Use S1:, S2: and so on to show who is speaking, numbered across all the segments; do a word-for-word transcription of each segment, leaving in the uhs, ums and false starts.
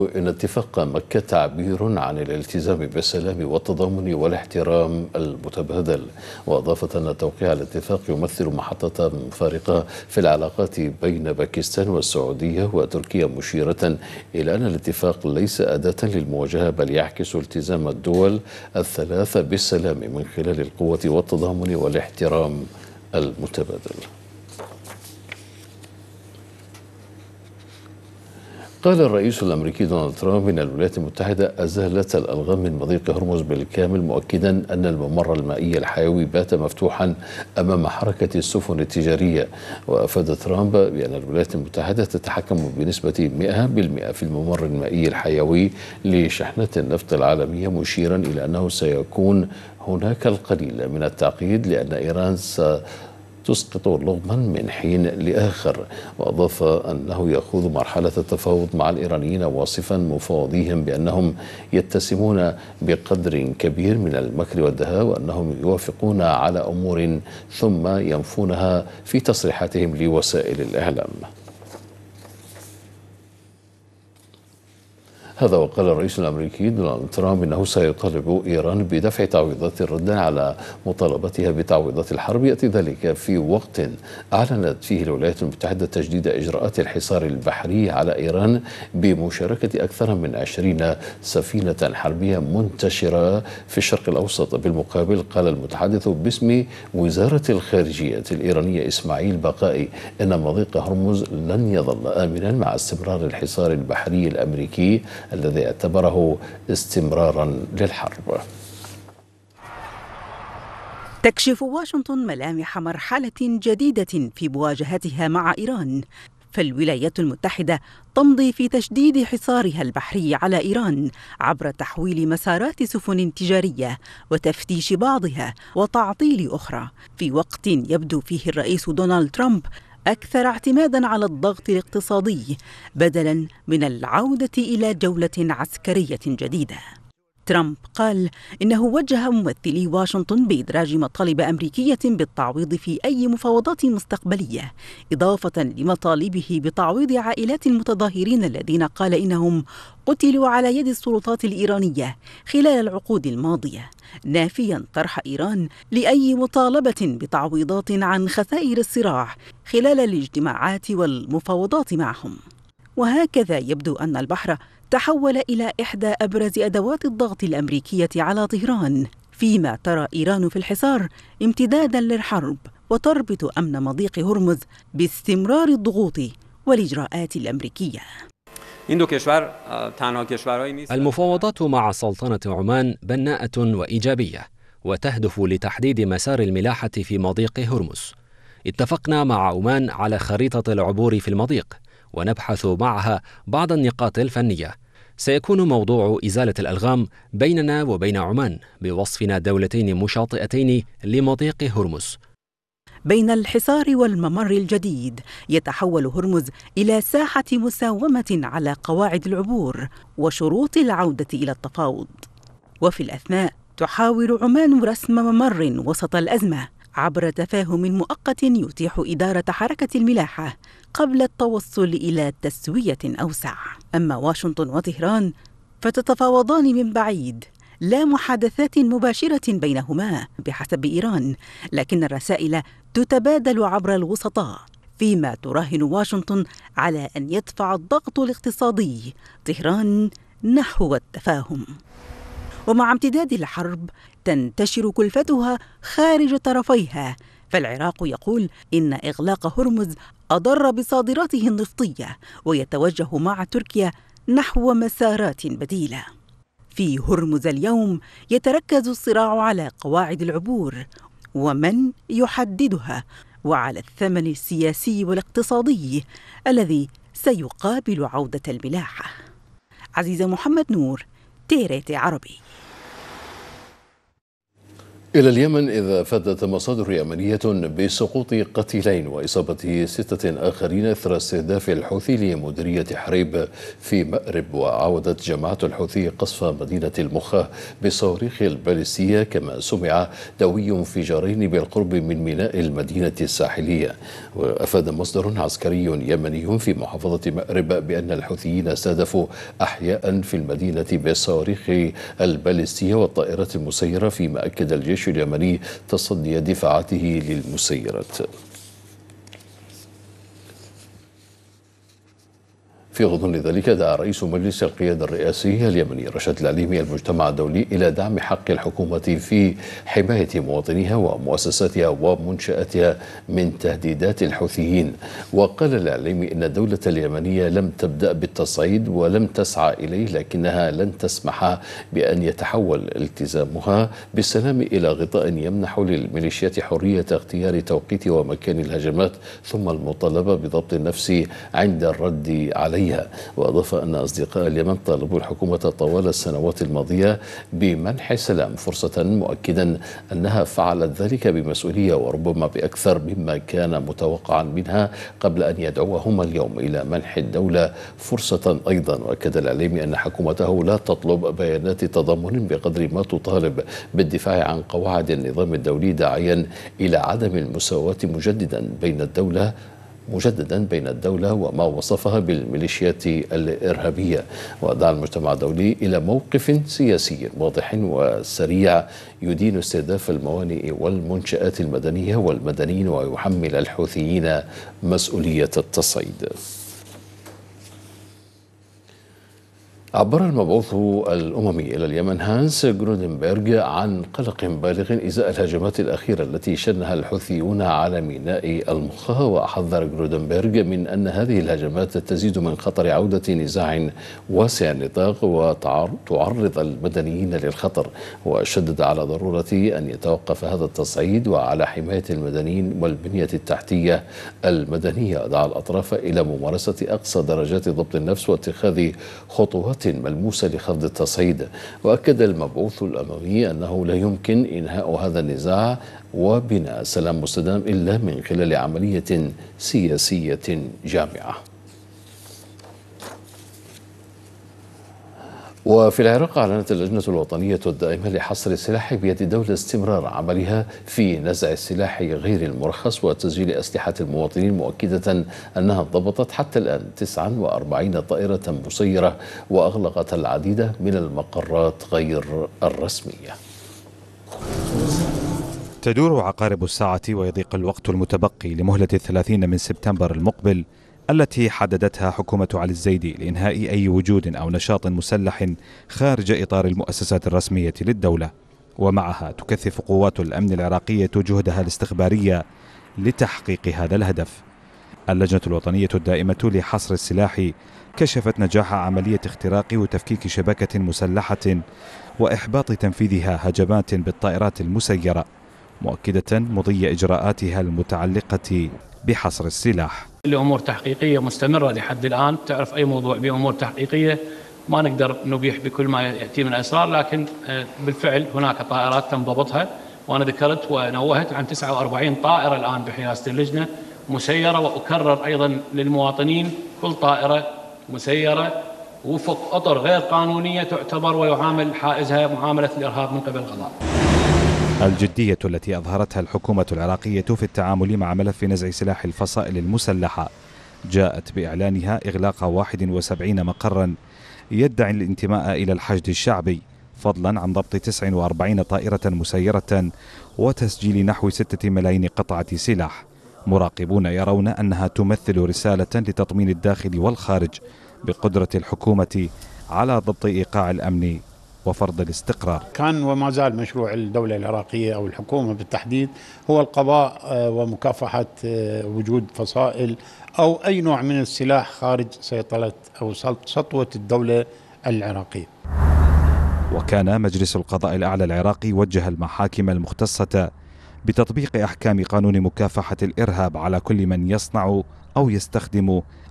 S1: إن اتفاق مكة تعبير عن الالتزام بالسلام والتضامن والاحترام المتبادل. وأضافت أن توقيع الاتفاق يمثل محطة فارقة في العلاقات بين باكستان والسعودية وتركيا، مشيرة إلى أن الاتفاق ليس أداة للمواجهة بل يعكس التزام الدول الثلاث بالسلام من خلال القوة والتضامن والاحترام المتبادل. قال الرئيس الأمريكي دونالد ترامب إن الولايات المتحدة أزالت الألغام من مضيق هرمز بالكامل، مؤكدا أن الممر المائي الحيوي بات مفتوحا أمام حركة السفن التجارية. وأفاد ترامب بأن الولايات المتحدة تتحكم بنسبة مئة بالمئة في الممر المائي الحيوي لشحنات النفط العالمية، مشيرا إلى أنه سيكون هناك القليل من التعقيد لأن إيران س تسقط لغما من حين لآخر. وأضاف أنه يخوض مرحلة التفاوض مع الإيرانيين، واصفا مفاوضيهم بأنهم يتسمون بقدر كبير من المكر والدهاء، وأنهم يوافقون على أمور ثم ينفونها في تصريحاتهم لوسائل الإعلام. هذا وقال الرئيس الأمريكي دونالد ترامب إنه سيطالب إيران بدفع تعويضات ردا على مطالبتها بتعويضات الحرب. يأتي ذلك في وقت أعلنت فيه الولايات المتحدة تجديد إجراءات الحصار البحري على إيران بمشاركة أكثر من عشرين سفينة حربية منتشرة في الشرق الأوسط. بالمقابل، قال المتحدث باسم وزارة الخارجية الإيرانية إسماعيل بقائي إن مضيق هرمز لن يظل آمنا مع استمرار الحصار البحري الأمريكي الذي اعتبره استمرارا للحرب.
S2: تكشف واشنطن ملامح مرحلة جديدة في مواجهتها مع إيران، فالولايات المتحدة تمضي في تشديد حصارها البحري على إيران عبر تحويل مسارات سفن تجارية وتفتيش بعضها وتعطيل أخرى، في وقت يبدو فيه الرئيس دونالد ترامب أكثر اعتماداً على الضغط الاقتصادي بدلاً من العودة إلى جولة عسكرية جديدة. ترامب قال إنه وجه ممثلي واشنطن بإدراج مطالب أمريكية بالتعويض في أي مفاوضات مستقبلية، إضافة لمطالبه بتعويض عائلات المتظاهرين الذين قال إنهم قتلوا على يد السلطات الإيرانية خلال العقود الماضية، نافياً طرح إيران لأي مطالبة بتعويضات عن خسائر الصراع خلال الاجتماعات والمفاوضات معهم. وهكذا يبدو أن البحر تحول إلى إحدى أبرز أدوات الضغط الأمريكية على طهران، فيما ترى إيران في الحصار امتداداً للحرب وتربط أمن مضيق هرمز باستمرار الضغوط والإجراءات الأمريكية.
S3: المفاوضات مع سلطنة عمان بناءة وإيجابية وتهدف لتحديد مسار الملاحة في مضيق هرمز. اتفقنا مع عمان على خريطة العبور في المضيق ونبحث معها بعض النقاط الفنية. سيكون موضوع إزالة الألغام بيننا وبين عمان بوصفنا دولتين مشاطئتين لمضيق هرمز.
S2: بين الحصار والممر الجديد يتحول هرمز إلى ساحة مساومة على قواعد العبور وشروط العودة إلى التفاوض. وفي الأثناء تحاول عمان رسم ممر وسط الأزمة عبر تفاهم مؤقت يتيح إدارة حركة الملاحة قبل التوصل إلى تسوية أوسع. أما واشنطن وطهران فتتفاوضان من بعيد، لا محادثات مباشرة بينهما بحسب إيران، لكن الرسائل تتبادل عبر الوسطاء، فيما تراهن واشنطن على أن يدفع الضغط الاقتصادي طهران نحو التفاهم. ومع امتداد الحرب تنتشر كلفتها خارج طرفيها، فالعراق يقول إن إغلاق هرمز أضر بصادراته النفطية ويتوجه مع تركيا نحو مسارات بديلة. في هرمز اليوم يتركز الصراع على قواعد العبور ومن يحددها، وعلى الثمن السياسي والاقتصادي الذي سيقابل عودة الملاحة. عزيزة محمد نور، تيريتي عربي.
S1: إلى اليمن، إذ أفادت مصادر يمنية بسقوط قتيلين وإصابة ستة آخرين إثر استهداف الحوثي لمديرية حريب في مأرب. وعاودت جماعة الحوثي قصف مدينة المخا بالصواريخ البالستية، كما سمع دوي انفجارين بالقرب من ميناء المدينة الساحلية. وأفاد مصدر عسكري يمني في محافظة مأرب بأن الحوثيين استهدفوا أحياء في المدينة بالصواريخ البالستية والطائرات المسيرة، فيما أكد الجيش اليمني تصدي دفاعاته للمسيرات. في غضون ذلك، دعا رئيس مجلس القيادة الرئاسي اليمني رشاد العليمي المجتمع الدولي إلى دعم حق الحكومة في حماية مواطنيها ومؤسساتها ومنشآتها من تهديدات الحوثيين. وقال العليمي إن الدولة اليمنية لم تبدأ بالتصعيد ولم تسعى إليه، لكنها لن تسمح بأن يتحول التزامها بالسلام إلى غطاء يمنح للميليشيات حرية اختيار توقيت ومكان الهجمات، ثم المطالبة بضبط النفس عند الرد عليه. وأضاف أن أصدقاء اليمن طالبوا الحكومة طوال السنوات الماضية بمنح السلام فرصة، مؤكدا أنها فعلت ذلك بمسؤولية وربما بأكثر مما كان متوقعا منها قبل أن يدعوهم اليوم إلى منح الدولة فرصة أيضا. وأكد العليمي أن حكومته لا تطلب بيانات تضامن بقدر ما تطالب بالدفاع عن قواعد النظام الدولي، داعيا إلى عدم المساواة مجددا بين الدولة مجددا بين الدولة وما وصفها بالميليشيات الإرهابية. ودعا المجتمع الدولي إلى موقف سياسي واضح وسريع يدين استهداف الموانئ والمنشآت المدنية والمدنيين، ويحمل الحوثيين مسؤولية التصعيد. عبر المبعوث الأممي إلى اليمن هانس جرودنبرغ عن قلق بالغ إزاء الهجمات الأخيرة التي شنها الحوثيون على ميناء المخا. وحذر جرودنبرغ من أن هذه الهجمات تزيد من خطر عودة نزاع واسع النطاق وتعرض المدنيين للخطر، وشدد على ضرورة أن يتوقف هذا التصعيد وعلى حماية المدنيين والبنية التحتية المدنية. دعا الأطراف إلى ممارسة أقصى درجات ضبط النفس واتخاذ خطوات ملموسة لخفض التصعيد. وأكد المبعوث الأممي أنه لا يمكن إنهاء هذا النزاع وبناء سلام مستدام إلا من خلال عملية سياسية جامعة. وفي العراق، أعلنت اللجنة الوطنية الدائمة لحصر السلاح بيد الدولة استمرار عملها في نزع السلاح غير المرخص وتسجيل أسلحة المواطنين، مؤكدة أنها ضبطت حتى الآن تسعة وأربعين طائرة مسيرة وأغلقت العديد من المقرات غير الرسمية.
S4: تدور عقارب الساعة ويضيق الوقت المتبقي لمهلة الثلاثين من سبتمبر المقبل التي حددتها حكومة علي الزيدي لإنهاء أي وجود أو نشاط مسلح خارج إطار المؤسسات الرسمية للدولة. ومعها تكثف قوات الأمن العراقية جهدها الاستخبارية لتحقيق هذا الهدف. اللجنة الوطنية الدائمة لحصر السلاح كشفت نجاح عملية اختراق وتفكيك شبكة مسلحة وإحباط تنفيذها هجمات بالطائرات المسيرة، مؤكدة مضي إجراءاتها المتعلقة بحصر السلاح.
S5: الأمور تحقيقية مستمرة لحد الآن. تعرف أي موضوع بأمور تحقيقية ما نقدر نبيح بكل ما يأتي من أسرار، لكن بالفعل هناك طائرات تم ضبطها، وأنا ذكرت ونوهت عن تسعة وأربعين طائرة الآن بحراسة اللجنة مسيرة. وأكرر أيضا للمواطنين كل طائرة مسيرة وفق أطر غير قانونية تعتبر ويعامل حائزها معاملة الإرهاب من قبل القضاء.
S4: الجدية التي أظهرتها الحكومة العراقية في التعامل مع ملف نزع سلاح الفصائل المسلحة جاءت بإعلانها إغلاق واحد وسبعين مقرا يدعي الانتماء إلى الحشد الشعبي، فضلا عن ضبط تسعة وأربعين طائرة مسيرة وتسجيل نحو ستة ملايين قطعة سلاح. مراقبون يرون أنها تمثل رسالة لتطمين الداخل والخارج بقدرة الحكومة على ضبط إيقاع الأمن وفرض الاستقرار.
S6: كان وما زال مشروع الدولة العراقية أو الحكومة بالتحديد هو القضاء ومكافحة وجود فصائل أو أي نوع من السلاح خارج سيطرة أو سطوة الدولة العراقية.
S4: وكان مجلس القضاء الأعلى العراقي وجه المحاكم المختصة بتطبيق أحكام قانون مكافحة الإرهاب على كل من يصنع أو يستخدم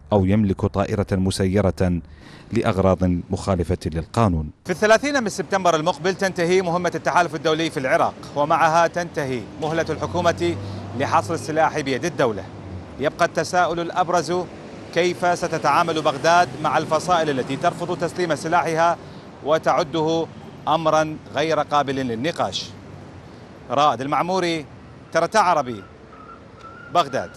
S4: أو يملك طائرة مسيرة لأغراض مخالفة للقانون.
S7: في الثلاثين من سبتمبر المقبل تنتهي مهمة التحالف الدولي في العراق، ومعها تنتهي مهلة الحكومة لحصر السلاح بيد الدولة. يبقى التساؤل الأبرز: كيف ستتعامل بغداد مع الفصائل التي ترفض تسليم سلاحها وتعده أمرا غير قابل للنقاش؟ رائد المعموري، ترتا عربي، بغداد.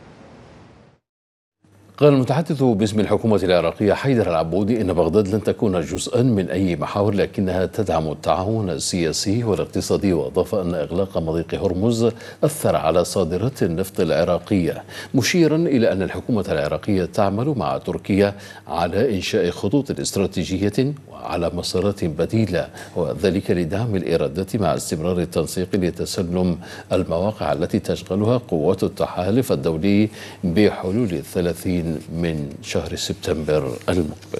S1: قال المتحدث باسم الحكومة العراقية حيدر العبودي إن بغداد لن تكون جزءا من أي محاور، لكنها تدعم التعاون السياسي والاقتصادي، وأضاف أن إغلاق مضيق هرمز أثر على صادرات النفط العراقية، مشيرا إلى أن الحكومة العراقية تعمل مع تركيا على إنشاء خطوط استراتيجية وعلى مسارات بديلة، وذلك لدعم الإيرادات مع استمرار التنسيق لتسلم المواقع التي تشغلها قوات التحالف الدولي بحلول الثلاثين من شهر سبتمبر المقبل.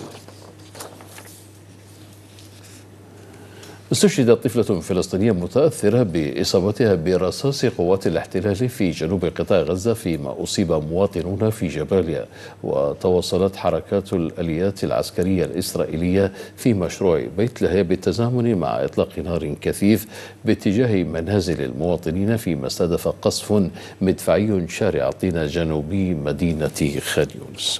S1: استشهدت طفلة فلسطينية متأثرة بإصابتها برصاص قوات الاحتلال في جنوب قطاع غزة، فيما أصيب مواطنون في جباليا. وتواصلت حركات الآليات العسكرية الإسرائيلية في مشروع بيت لاهيا بالتزامن مع إطلاق نار كثيف باتجاه منازل المواطنين، فيما استهدف قصف مدفعي شارع طينة جنوبي مدينة خان يونس.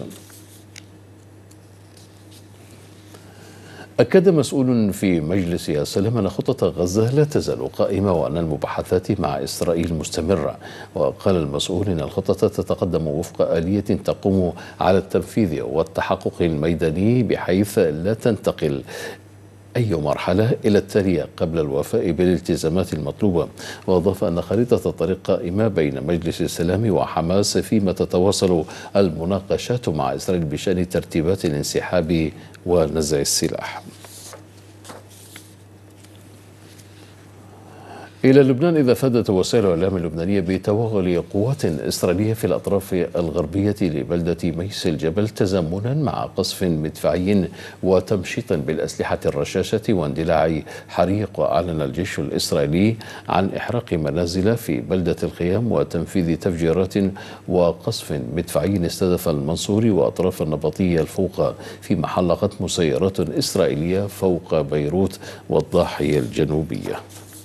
S1: أكد مسؤول في مجلس السلام أن خطة غزة لا تزال قائمة وأن المباحثات مع إسرائيل مستمرة. وقال المسؤول إن الخطة تتقدم وفق آلية تقوم على التنفيذ والتحقق الميداني بحيث لا تنتقل أي مرحلة إلى التالية قبل الوفاء بالالتزامات المطلوبة. وأضاف أن خريطة الطريق قائمة بين مجلس السلام وحماس، فيما تتواصل المناقشات مع إسرائيل بشأن ترتيبات الانسحاب ونزع السلاح. إلى لبنان، إذا فادت وسائل الإعلام اللبنانية بتوغل قوات إسرائيلية في الأطراف الغربية لبلدة ميس الجبل تزامنا مع قصف مدفعي وتمشيط بالأسلحة الرشاشة واندلاع حريق. وأعلن الجيش الإسرائيلي عن إحراق منازل في بلدة الخيام وتنفيذ تفجيرات وقصف مدفعي استهدف المنصوري وأطراف النبطية الفوق، فيما حلقت مسيرات إسرائيلية فوق بيروت والضاحية الجنوبية.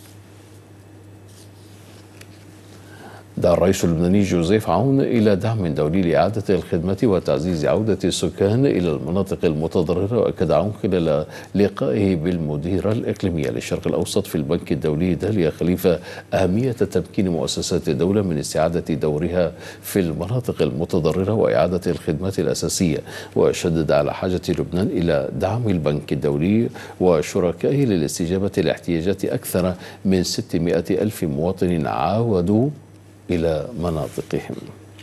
S1: دعا الرئيس اللبناني جوزيف عون إلى دعم دولي لإعادة الخدمات وتعزيز عودة السكان إلى المناطق المتضررة. وأكد عون خلال لقائه بالمديرة الإقليمية للشرق الأوسط في البنك الدولي داليا خليفة أهمية تمكين مؤسسات الدولة من استعادة دورها في المناطق المتضررة وإعادة الخدمات الأساسية. وشدد على حاجة لبنان إلى دعم البنك الدولي وشركائه للاستجابة لاحتياجات أكثر من ستمائة ألف مواطن عاودوا إلى مناطقهم.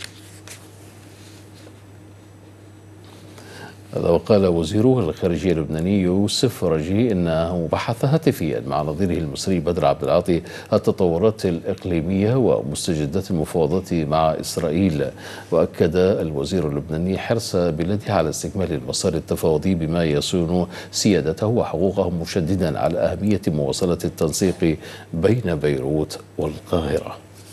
S1: هذا وقال وزير الخارجية اللبناني يوسف رجي إنه بحث هاتفيا مع نظيره المصري بدر عبد العاطي التطورات الإقليمية ومستجدات المفاوضات مع إسرائيل. وأكد الوزير اللبناني حرص بلاده على استكمال المسار التفاوضي بما يصون سيادته وحقوقهم، مشددا على أهمية مواصلة التنسيق بين بيروت والقاهرة.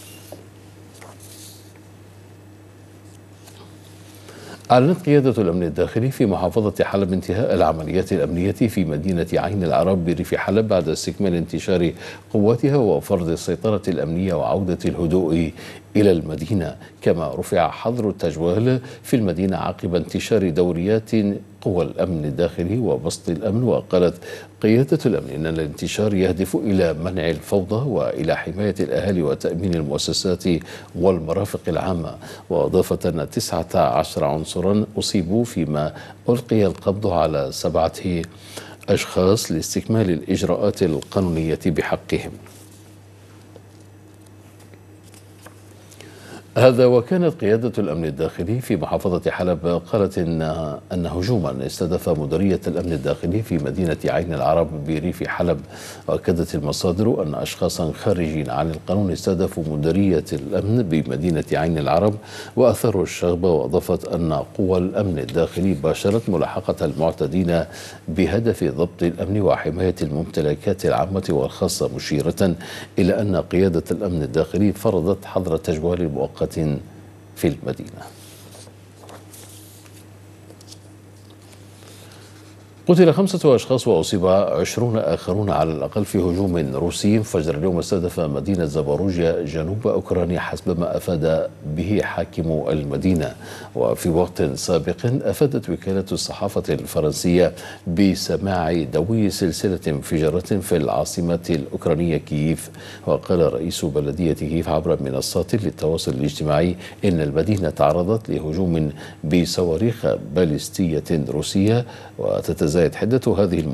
S1: أعلنت قيادة الأمن الداخلي في محافظة حلب انتهاء العمليات الأمنية في مدينة عين العرب بريف حلب بعد استكمال انتشار قواتها وفرض السيطرة الأمنية وعودة الهدوء إلى المدينة. كما رفع حظر التجوال في المدينة عقب انتشار دوريات قوى الأمن الداخلي وبسط الأمن. وقالت قيادة الأمن إن الانتشار يهدف إلى منع الفوضى وإلى حماية الأهالي وتأمين المؤسسات والمرافق العامة. وأضافت أن تسعة عشر عنصرا أصيبوا، فيما ألقي القبض على سبعة أشخاص لاستكمال الإجراءات القانونية بحقهم. هذا وكانت قيادة الأمن الداخلي في محافظة حلب قالت إن أن هجوما استهدف مديرية الأمن الداخلي في مدينة عين العرب بريف حلب. وأكدت المصادر أن أشخاصا خارجين عن القانون استهدفوا مديرية الأمن بمدينة عين العرب وأثاروا الشغب. وأضافت أن قوى الأمن الداخلي باشرت ملاحقة المعتدين بهدف ضبط الأمن وحماية الممتلكات العامة والخاصة، مشيرة إلى أن قيادة الأمن الداخلي فرضت حظر التجوال المؤقت في المدينة. قتل خمسة أشخاص وأصيب عشرون آخرون على الأقل في هجوم روسي فجر اليوم استهدف مدينة زاباروجيا جنوب أوكرانيا حسب ما أفاد به حاكم المدينة. وفي وقت سابق أفادت وكالة الصحافة الفرنسية بسماع دوي سلسلة انفجارات في العاصمة الأوكرانية كييف. وقال رئيس بلدية كييف عبر منصات للتواصل الاجتماعي إن المدينة تعرضت لهجوم بصواريخ باليستية روسية، وتتزايد حدة هذه